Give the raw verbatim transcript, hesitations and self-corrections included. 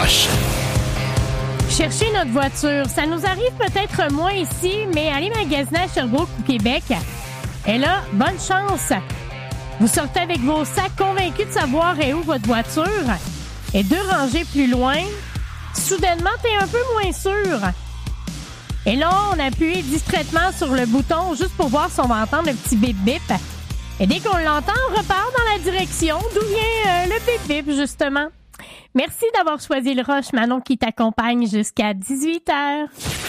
Roche. Chercher notre voiture, ça nous arrive peut-être moins ici, mais aller magasiner à Sherbrooke ou Québec, et là, bonne chance. Vous sortez avec vos sacs convaincus de savoir est où votre voiture, et deux rangées plus loin, soudainement, t'es un peu moins sûr. Et là, on appuie discrètement sur le bouton juste pour voir si on va entendre le petit bip-bip. Et dès qu'on l'entend, on repart dans la direction d'où vient euh, le bip-bip, justement. Merci d'avoir choisi le Roche, Manon, qui t'accompagne jusqu'à dix-huit heures.